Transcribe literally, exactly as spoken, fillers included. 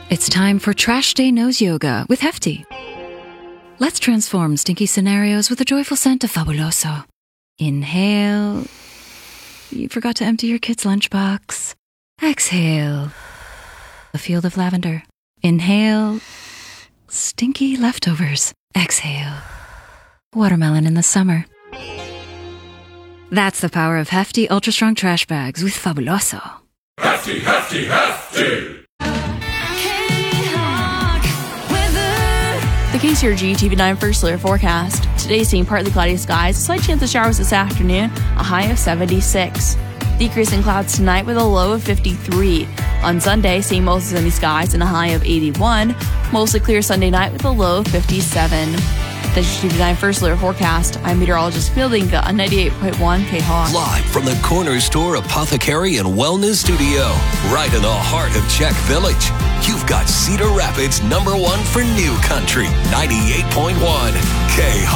It's time for Trash Day Nose Yoga with Hefty. Let's transform stinky scenarios with a joyful scent of Fabuloso. Inhale. You forgot to empty your kid's lunchbox. Exhale. A field of lavender. Inhale. Stinky leftovers. Exhale. Watermelon in the summer. That's the power of Hefty Ultra Strong Trash Bags with Fabuloso. Hefty, hefty, hefty! The K C R G T V nine First Alert forecast. Today seeing partly cloudy skies, a slight chance of showers this afternoon, a high of seventy-six. Decreasing clouds tonight with a low of fifty-three. On Sunday, seeing mostly sunny skies and a high of eighty-one. Mostly clear Sunday night with a low of fifty-seven. That's your T V nine First Alert forecast. I'm meteorologist Fielding on ninety-eight point one K-Hawk. Live from the Corner Store Apothecary and Wellness Studio, right in the heart of Czech Village. You've got Cedar Rapids number one for New Country, ninety-eight point one K-Hawk.